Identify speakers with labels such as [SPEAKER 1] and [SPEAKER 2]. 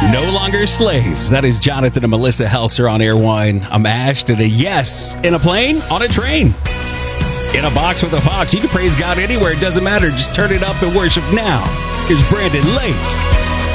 [SPEAKER 1] No longer slaves. That is Jonathan and Melissa Helser on Airwine. I'm Ash to the yes. In a plane, on a train, in a box with a fox. You can praise God anywhere. It doesn't matter. Just turn it up and worship now. Here's Brandon Lake.